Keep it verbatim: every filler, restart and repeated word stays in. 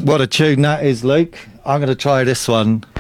What a tune that is, Luke. I'm going to try this one.